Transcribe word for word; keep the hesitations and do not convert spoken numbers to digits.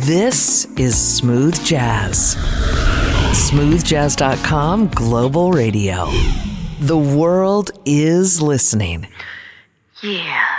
This is Smooth Jazz. smooth jazz dot com Global Radio. The world is listening. Yeah.